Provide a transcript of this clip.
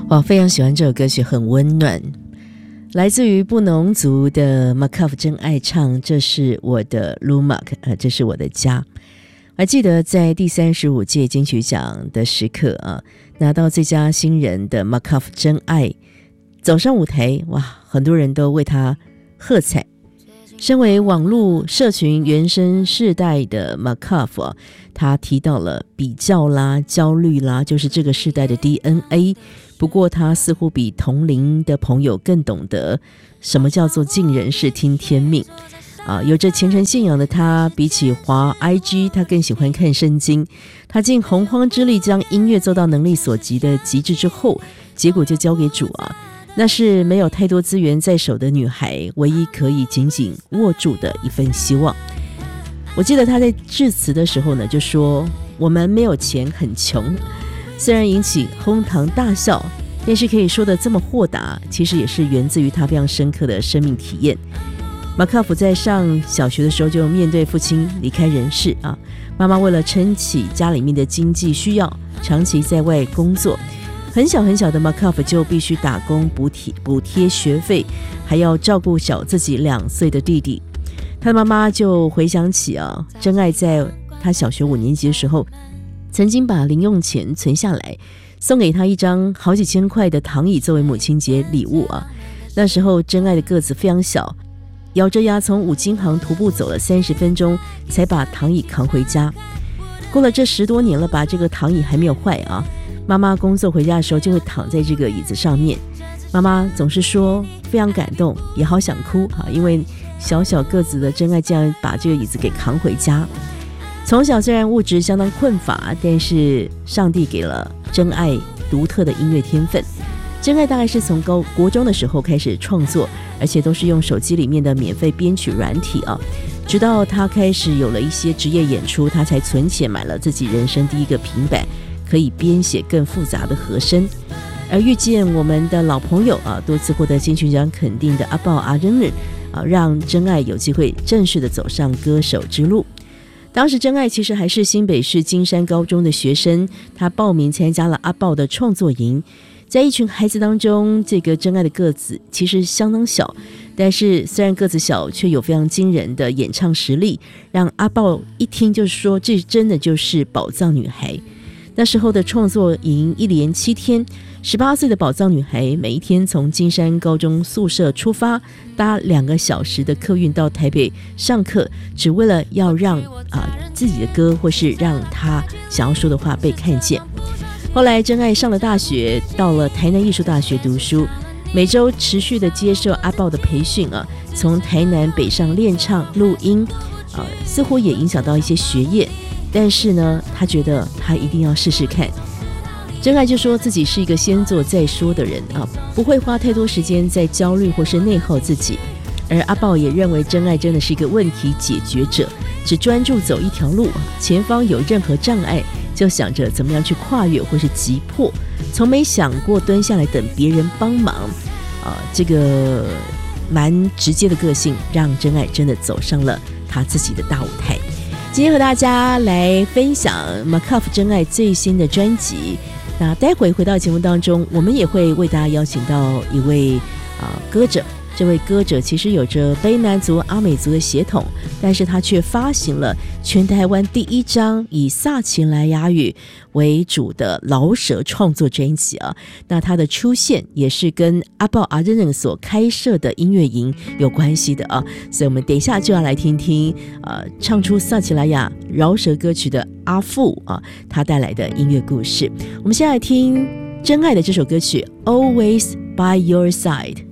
哇，非常喜欢这首歌曲，很温暖，来自于布农族的 Makaf 真爱唱，这是我的 Lumak， 这是我的家。还记得在第35届金曲奖的时刻啊，拿到最佳新人的 Makaf 真爱走上舞台，哇，很多人都为他喝彩。身为网络社群原生世代的 Makaf 啊，他提到了比较啦、焦虑啦，就是这个世代的 DNA。不过他似乎比同龄的朋友更懂得什么叫做尽人事听天命啊！有着虔诚信仰的他，比起滑 IG， 他更喜欢看圣经。他尽洪荒之力将音乐做到能力所及的极致之后，结果就交给主啊！那是没有太多资源在手的女孩唯一可以紧紧握住的一份希望。我记得他在致辞的时候呢，就说我们没有钱，很穷。虽然引起哄堂大笑，但是可以说的这么豁达，其实也是源自于他非常深刻的生命体验。马卡夫在上小学的时候就面对父亲离开人世啊，妈妈为了撑起家里面的经济需要，长期在外工作。很小很小的马卡夫就必须打工补贴学费，还要照顾小自己2岁的弟弟。他的妈妈就回想起啊，真爱在他小学5年级的时候，曾经把零用钱存下来，送给他一张好几千块的躺椅作为母亲节礼物啊。那时候真爱的个子非常小，咬着牙从五金行徒步走了30分钟，才把躺椅扛回家。过了这10多年了吧，这个躺椅还没有坏啊。妈妈工作回家的时候就会躺在这个椅子上面，妈妈总是说非常感动，也好想哭啊，因为小小个子的真爱这样把这个椅子给扛回家。从小虽然物质相当困乏，但是上帝给了真爱独特的音乐天分。真爱大概是从国中的时候开始创作，而且都是用手机里面的免费编曲软体啊。直到他开始有了一些职业演出，他才存钱买了自己人生第一个平板，可以编写更复杂的和声。而遇见我们的老朋友啊，多次获得金曲奖肯定的阿爆阿仁日啊，让真爱有机会正式的走上歌手之路。当时真爱其实还是新北市金山高中的学生，他报名参加了阿爆的创作营。在一群孩子当中，这个真爱的个子其实相当小，但是虽然个子小，却有非常惊人的演唱实力，让阿爆一听就是说这真的就是宝藏女孩。那时候的创作营一连7天，18岁的宝藏女孩每一天从金山高中宿舍出发，搭2个小时的客运到台北上课，只为了要让自己的歌或是让她想要说的话被看见。后来真爱上了大学，到了台南艺术大学读书，每周持续的接受阿爆的培训啊，从台南北上练唱录音似乎也影响到一些学业。但是呢，他觉得他一定要试试看。真爱就说自己是一个先做再说的人啊，不会花太多时间在焦虑或是内耗自己。而阿爆也认为真爱真的是一个问题解决者，只专注走一条路，前方有任何障碍就想着怎么样去跨越或是击破，从没想过蹲下来等别人帮忙这个蛮直接的个性让真爱真的走上了他自己的大舞台。今天和大家来分享 Makaf 真爱最新的专辑。那待会回到节目当中，我们也会为大家邀请到一位歌者。这位歌者其实有着卑南族、阿美族的血统，但是他却发行了全台湾第1张以萨奇莱雅语为主的饶舌创作专辑啊。那他的出现也是跟阿爆阿仁人所开设的音乐营有关系的啊。所以我们等一下就要来听听唱出萨奇莱雅饶舌歌曲的阿富他带来的音乐故事。我们先来听真爱的这首歌曲 Always by Your Side。